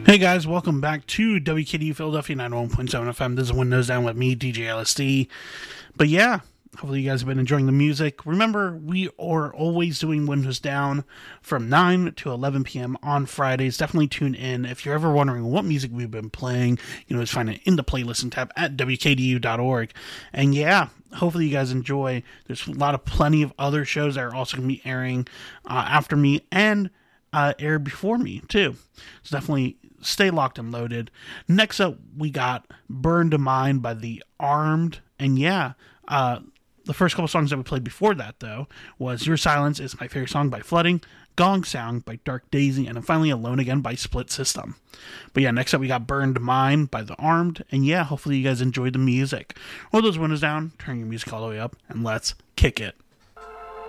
Hey guys, welcome back to WKDU Philadelphia 91.7 FM. This is Windows Down with me, DJ LSD. But yeah, hopefully you guys have been enjoying the music. Remember, we are always doing Windows Down from 9 to 11 p.m. on Fridays. Definitely tune in. If you're ever wondering what music we've been playing, you can always find it in the playlist and tab at WKDU.org. And yeah, hopefully you guys enjoy. There's plenty of other shows that are also going to be airing after me and air before me too. So definitely stay locked and loaded. Next up, we got Burn to Mind by The Armed. And yeah, the first couple songs that we played before that, though, was Your Silence Is My Favorite Song by Flooding, Gong Sound by Dark Daisy, and then finally Alone Again by Split System. But yeah, next up we got Burn to Mind by The Armed. And yeah, hopefully you guys enjoyed the music. Roll those windows down, turn your music all the way up, and let's kick it.